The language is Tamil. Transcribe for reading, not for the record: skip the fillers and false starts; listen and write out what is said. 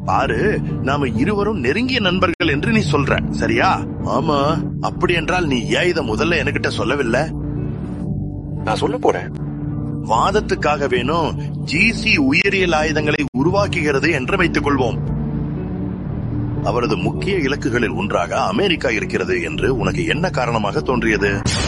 பாரு, நாம இருவரும் நெருங்கிய நண்பர்கள் என்று நீ சொல்ற, சரியா? ஆமா. அப்படி என்றால் நீ ஏன் இத முதல்ல என்கிட்ட சொல்லவில்லை? நான் சொல்ல போறேன். வாதத்துக்காக வேணும் ஜிசி உயிரியல் ஆயுதங்களை உருவாக்குகிறது என்று வைத்துக் கொள்வோம். அவரது முக்கிய இலக்குகளில் ஒன்றாக அமெரிக்கா இருக்கிறது என்று உனக்கு என்ன காரணமாக தோன்றியது?